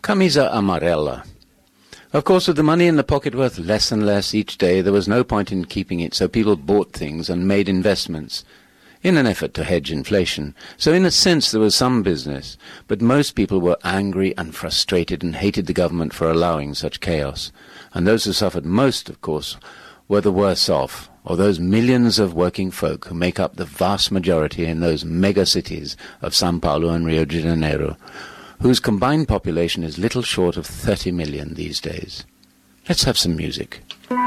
Camisa amarela. Of course, with the money in the pocket worth less and less each day, there was no point in keeping it, so people bought things and made investments in an effort to hedge inflation. So in a sense there was some business, but most people were angry and frustrated and hated the government for allowing such chaos. And those who suffered most, of course, were the worse off, or those millions of working folk who make up the vast majority in those mega cities of São Paulo and Rio de Janeiro, whose combined population is little short of 30 million these days. Let's have some music.